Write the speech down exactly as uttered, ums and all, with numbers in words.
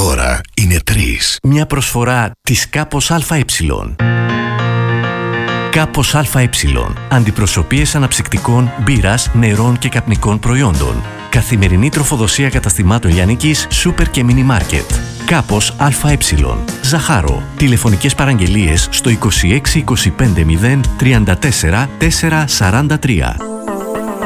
ώρα είναι τρεις. Μια προσφορά της Κάπος ΑΕ. Κάπος ΑΕ. Αντιπροσωπείες αναψυκτικών, μπύρας, νερών και καπνικών προϊόντων. Καθημερινή τροφοδοσία καταστημάτων λιανικής, σούπερ και μίνι μάρκετ. Κάπος ΑΕ. Ζαχάρο. Τηλεφωνικές παραγγελίες στο είκοσι έξι είκοσι πέντε μηδέν τριάντα τέσσερα τετρακόσια σαράντα τρία.